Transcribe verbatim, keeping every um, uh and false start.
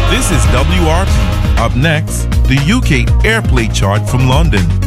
This is W R P. Up next, the U K Airplay chart from London.